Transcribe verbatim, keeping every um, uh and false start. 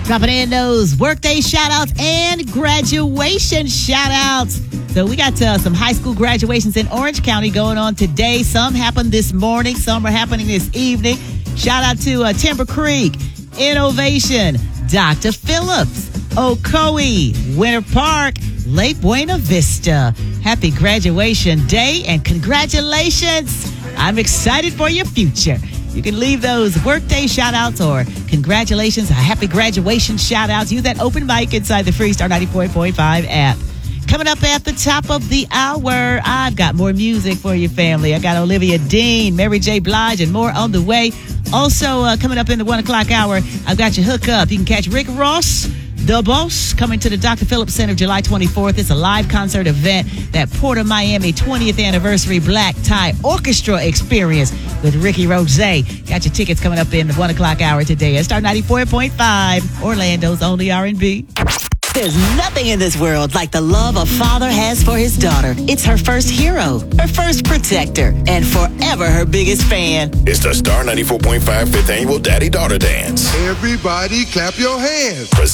Dropping in those workday shout-outs and graduation shout-outs. So we got uh, some high school graduations in Orange County going on today. Some happened this morning. Some are happening this evening. Shout out to uh, Timber Creek, Innovation, Doctor Phillips, Ocoee, Winter Park, Lake Buena Vista. Happy graduation day and congratulations. I'm excited for your future. You can leave those workday shout-outs or congratulations, a happy graduation shout-outs. Use that open mic inside the Freestar ninety-four point five app. Coming up at the top of the hour, I've got more music for your family. I got Olivia Dean, Mary J. Blige, and more on the way. Also, uh, coming up in the one o'clock hour, I've got your hookup. You can catch Rick Ross, The Boss, coming to the Doctor Phillips Center July twenty-fourth. It's a live concert event, that Port of Miami twentieth Anniversary Black Tie Orchestra experience with Ricky Rose. Got your tickets coming up in the one o'clock hour today at Star ninety-four point five, Orlando's only R and B. There's nothing in this world like the love a father has for his daughter. It's her first hero, her first protector, and forever her biggest fan. It's the Star ninety-four point five fifth Annual Daddy-Daughter Dance. Everybody clap your hands.